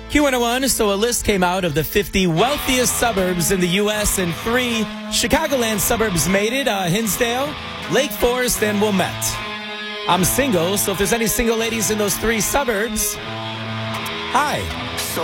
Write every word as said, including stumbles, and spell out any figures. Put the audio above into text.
Q one oh one, so a list came out of the fifty wealthiest suburbs in the U S, and three Chicagoland suburbs made it, uh, Hinsdale, Lake Forest, and Wilmette. I'm single, so if there's any single ladies in those three suburbs, hi.